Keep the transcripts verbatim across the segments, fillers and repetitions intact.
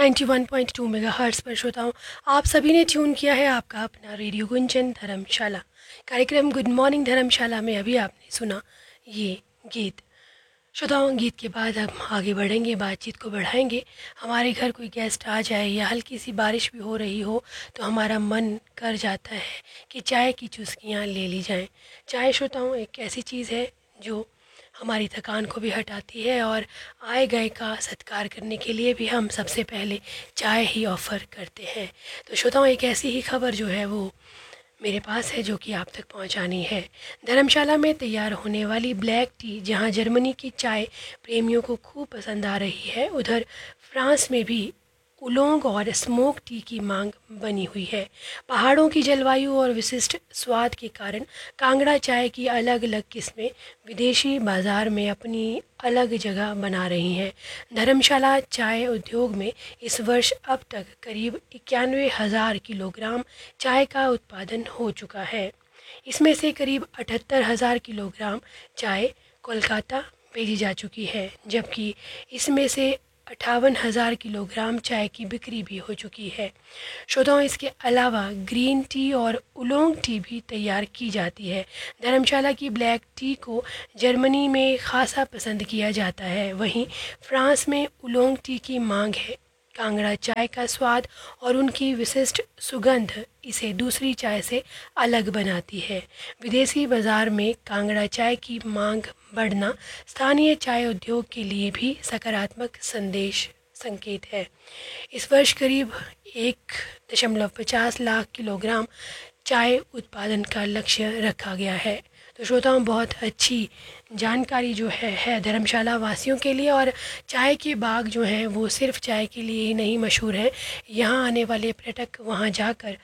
Ninety one point two megahertz पर श्रोताओं, आप सभी ने ट्यून किया है आपका अपना रेडियो गुंजन धर्मशाला। कार्यक्रम गुड मॉर्निंग धर्मशाला में अभी आपने सुना ये गीत। श्रोताओं, गीत के बाद हम आगे बढ़ेंगे, बातचीत को बढ़ाएंगे। हमारे घर कोई गेस्ट आ जाए या हल्की सी बारिश भी हो रही हो तो हमारा मन कर जाता है कि चाय की चुस्कियाँ ले ली जाएं। चाय श्रोताओं एक ऐसी चीज़ है जो हमारी थकान को भी हटाती है, और आए गए का सत्कार करने के लिए भी हम सबसे पहले चाय ही ऑफ़र करते हैं। तो श्रोताओं, एक ऐसी ही खबर जो है वो मेरे पास है जो कि आप तक पहुंचानी है। धर्मशाला में तैयार होने वाली ब्लैक टी जहां जर्मनी की चाय प्रेमियों को खूब पसंद आ रही है, उधर फ्रांस में भी उलोंग और स्मोक टी की मांग बनी हुई है। पहाड़ों की जलवायु और विशिष्ट स्वाद के कारण कांगड़ा चाय की अलग अलग किस्में विदेशी बाज़ार में अपनी अलग जगह बना रही हैं। धर्मशाला चाय उद्योग में इस वर्ष अब तक करीब इक्यानवे हज़ार किलोग्राम चाय का उत्पादन हो चुका है। इसमें से करीब अठहत्तर हज़ार किलोग्राम चाय कोलकाता भेजी जा चुकी है, जबकि इसमें से अट्ठावन हज़ार किलोग्राम चाय की बिक्री भी हो चुकी है। श्रोताओं, इसके अलावा ग्रीन टी और उलोंग टी भी तैयार की जाती है। धर्मशाला की ब्लैक टी को जर्मनी में खासा पसंद किया जाता है, वहीं फ्रांस में उलोंग टी की मांग है। कांगड़ा चाय का स्वाद और उनकी विशिष्ट सुगंध इसे दूसरी चाय से अलग बनाती है। विदेशी बाज़ार में कांगड़ा चाय की मांग बढ़ना स्थानीय चाय उद्योग के लिए भी सकारात्मक संदेश संकेत है। इस वर्ष करीब एक दशमलव पचास लाख किलोग्राम चाय उत्पादन का लक्ष्य रखा गया है। तो श्रोताओं, बहुत अच्छी जानकारी जो है है धर्मशाला वासियों के लिए। और चाय के बाग जो हैं वो सिर्फ चाय के लिए ही नहीं मशहूर है। यहाँ आने वाले पर्यटक वहाँ जाकर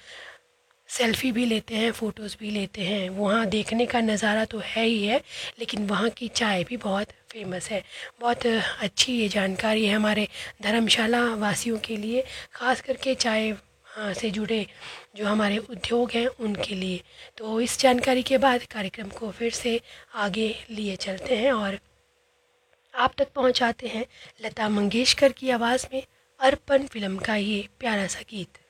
सेल्फ़ी भी लेते हैं, फ़ोटोज़ भी लेते हैं। वहाँ देखने का नज़ारा तो है ही है, लेकिन वहाँ की चाय भी बहुत फेमस है। बहुत अच्छी ये जानकारी है हमारे धर्मशाला वासियों के लिए, ख़ास करके चाय हाँ, से जुड़े जो हमारे उद्योग हैं उनके लिए। तो इस जानकारी के बाद कार्यक्रम को फिर से आगे लिए चलते हैं और आप तक पहुंचाते हैं लता मंगेशकर की आवाज़ में अर्पण फिल्म का ये प्यारा सा गीत।